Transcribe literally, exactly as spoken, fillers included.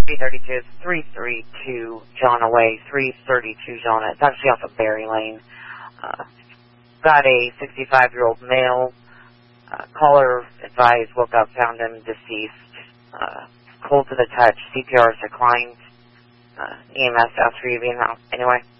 three thirty-two, three thirty-two John Away, three thirty-two John. It's actually off of Berry Lane. Uh, got a sixty-five-year-old male. Uh, caller advised, woke up, found him deceased. Uh, cold to the touch. C P R is declined. Uh, E M S asked for you being out. Anyway.